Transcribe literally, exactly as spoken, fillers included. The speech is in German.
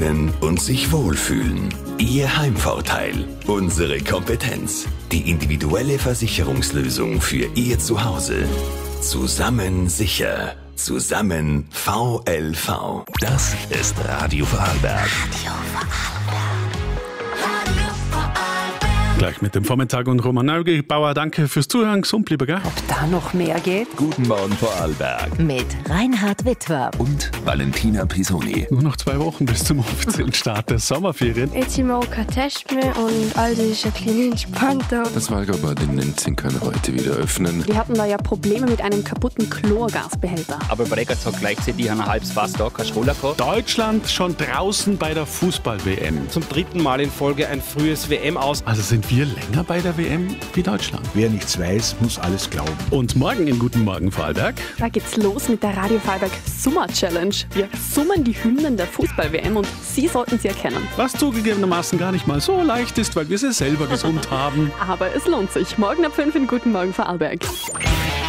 wohnen und sich wohlfühlen. Ihr Heimvorteil. Unsere Kompetenz. Die individuelle Versicherungslösung für Ihr Zuhause. Zusammen sicher. Zusammen V L V. Das ist Radio Vorarlberg. Gleich mit dem Vormittag und Roman Neugebauer. Danke fürs Zuhören. Gesund bleiben, gell? Ob da noch mehr geht? Guten Morgen Vorarlberg. Mit Reinhard Wittwer Und Valentina Pisoni. Nur noch zwei Wochen bis zum offiziellen Start der Sommerferien. Jetzt sind wir auch kein Test mehr und alles ist ein bisschen entspannter. Das Wallgäuer den Nenzing kann heute wieder öffnen. Wir hatten da ja Probleme mit einem kaputten Chlorgasbehälter. Aber Bregenz hat gleichzeitig ein halbes Fass da, keine Schule gehabt. Deutschland schon draußen bei der Fußball-W M. Zum dritten Mal in Folge ein frühes W M aus. Also sind wir länger bei der W M wie Deutschland. Wer nichts weiß, muss alles glauben. Und morgen in Guten Morgen Vorarlberg. Da geht's los mit der Radio Vorarlberg Summer Challenge. Wir summen die Hymnen der Fußball-W M und Sie sollten sie erkennen. Was zugegebenermaßen gar nicht mal so leicht ist, weil wir sie selber gesummt haben. Aber es lohnt sich. Morgen ab fünf in Guten Morgen Vorarlberg.